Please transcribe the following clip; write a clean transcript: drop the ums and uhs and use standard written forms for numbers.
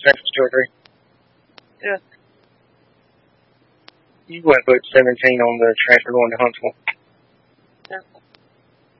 Transfer 203. Yeah. You went put 17 on the transfer going to Huntsville. Yeah.